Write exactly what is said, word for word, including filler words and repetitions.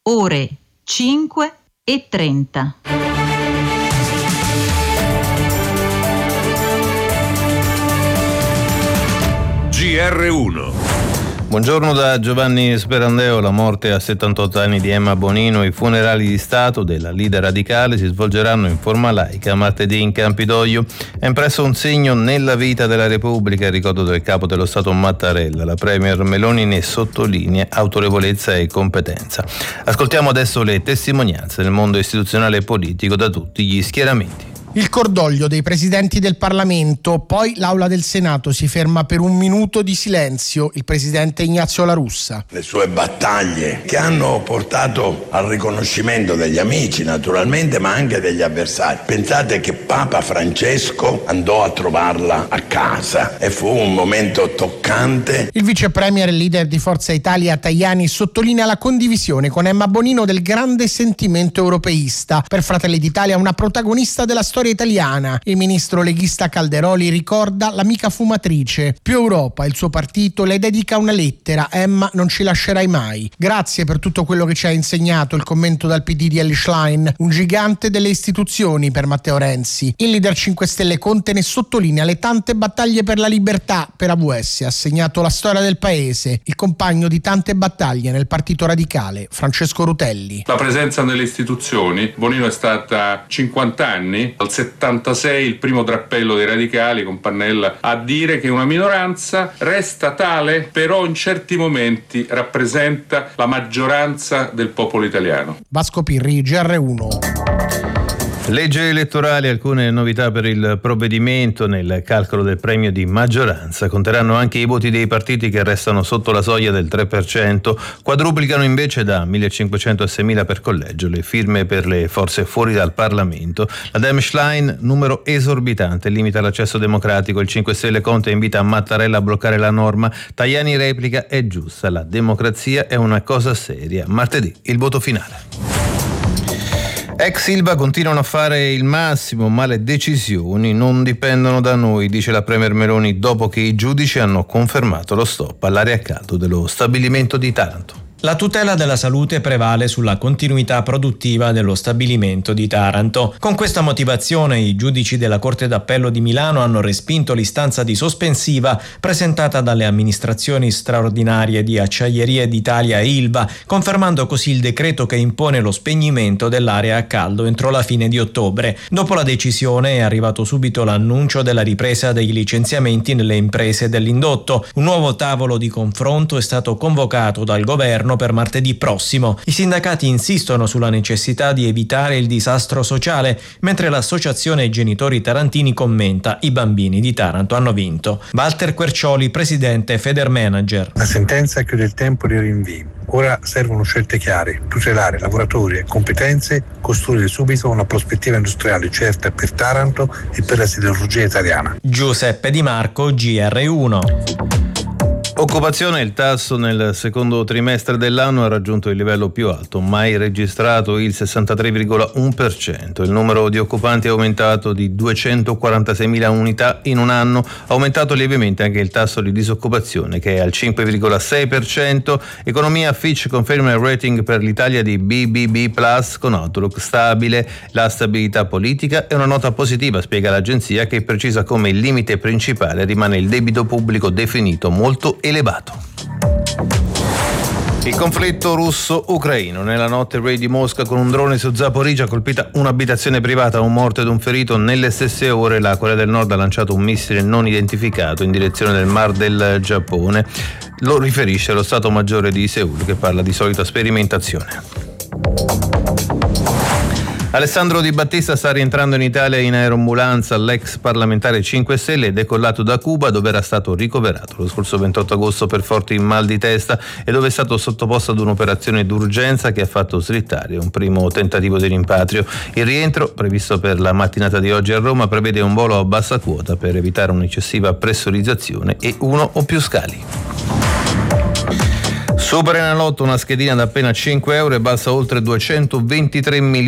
ore cinque e trenta. G R uno. Buongiorno da Giovanni Sperandeo. La morte a settantotto anni di Emma Bonino. I funerali di Stato della leader radicale si svolgeranno in forma laica martedì in Campidoglio. È impresso un segno nella vita della Repubblica il ricordo del capo dello Stato Mattarella. La premier Meloni ne sottolinea autorevolezza e competenza. Ascoltiamo adesso le testimonianze del mondo istituzionale e politico da tutti gli schieramenti. Il cordoglio dei presidenti del Parlamento, poi l'Aula del Senato si ferma per un minuto di silenzio. Il presidente Ignazio La Russa. Le sue battaglie che hanno portato al riconoscimento degli amici naturalmente, ma anche degli avversari. Pensate che Papa Francesco andò a trovarla a casa e fu un momento toccante. Il vice premier e leader di Forza Italia Tajani sottolinea la condivisione con Emma Bonino del grande sentimento europeista. Per Fratelli d'Italia una protagonista della storia italiana. Il ministro leghista Calderoli ricorda l'amica fumatrice. Più Europa, il suo partito le dedica una lettera. Emma, non ci lascerai mai. Grazie per tutto quello che ci ha insegnato. Il commento dal P D di Elly Schlein, un gigante delle istituzioni per Matteo Renzi. Il leader cinque Stelle Conte ne sottolinea le tante battaglie per la libertà. Per A V S ha segnato la storia del paese. Il compagno di tante battaglie nel partito radicale, Francesco Rutelli. La presenza nelle istituzioni. Bonino è stata cinquanta anni. Al settantasei il primo drappello dei radicali con Pannella a dire che una minoranza resta tale, però in certi momenti rappresenta la maggioranza del popolo italiano. Vasco Pirri, G R uno. Legge elettorale, alcune novità per il provvedimento. Nel calcolo del premio di maggioranza conteranno anche i voti dei partiti che restano sotto la soglia del tre per cento, quadruplicano invece da millecinquecento a seimila per collegio le firme per le forze fuori dal Parlamento. La Dem Schlein, numero esorbitante, limita l'accesso democratico. Il cinque Stelle Conte invita Mattarella a bloccare la norma. Tajani replica: è giusta, la democrazia è una cosa seria. Martedì il voto finale. Ex Ilva continuano a fare il massimo, ma le decisioni non dipendono da noi, dice la premier Meloni dopo che i giudici hanno confermato lo stop all'aria a caldo dello stabilimento di Taranto. La tutela della salute prevale sulla continuità produttiva dello stabilimento di Taranto. Con questa motivazione i giudici della Corte d'Appello di Milano hanno respinto l'istanza di sospensiva presentata dalle amministrazioni straordinarie di Acciaierie d'Italia e Ilva, confermando così il decreto che impone lo spegnimento dell'area a caldo entro la fine di ottobre. Dopo la decisione è arrivato subito l'annuncio della ripresa dei licenziamenti nelle imprese dell'indotto. Un nuovo tavolo di confronto è stato convocato dal governo per martedì prossimo. I sindacati insistono sulla necessità di evitare il disastro sociale, mentre l'associazione Genitori Tarantini commenta: i bambini di Taranto hanno vinto. Walter Quercioli, presidente Federmanager. La sentenza chiude il tempo dei rinvii. Ora servono scelte chiare, tutelare lavoratori e competenze, costruire subito una prospettiva industriale certa per Taranto e per la siderurgia italiana. Giuseppe Di Marco, G R uno. Occupazione, il tasso nel secondo trimestre dell'anno ha raggiunto il livello più alto mai registrato, il sessantatré virgola uno per cento. Il numero di occupanti è aumentato di duecentoquarantaseimila unità in un anno, ha aumentato lievemente anche il tasso di disoccupazione che è al cinque virgola sei per cento. Economia, Fitch conferma il rating per l'Italia di B B B plus con outlook stabile. La stabilità politica è una nota positiva, spiega l'agenzia, che precisa come il limite principale rimane il debito pubblico definito molto elevato. Il conflitto russo-ucraino. Nella notte raid di Mosca con un drone su Zaporizhzhia ha colpita un'abitazione privata, un morto ed un ferito. Nelle stesse ore la Corea del Nord ha lanciato un missile non identificato in direzione del Mar del Giappone. Lo riferisce lo Stato Maggiore di Seul, che parla di solita sperimentazione. Alessandro Di Battista sta rientrando in Italia in aeroambulanza. L'ex parlamentare cinque Stelle è decollato da Cuba, dove era stato ricoverato lo scorso ventotto agosto per forti mal di testa e dove è stato sottoposto ad un'operazione d'urgenza che ha fatto slittare un primo tentativo di rimpatrio. Il rientro, previsto per la mattinata di oggi a Roma, prevede un volo a bassa quota per evitare un'eccessiva pressurizzazione e uno o più scali. Superenalotto, una schedina da appena cinque euro e balza oltre duecentoventitré milioni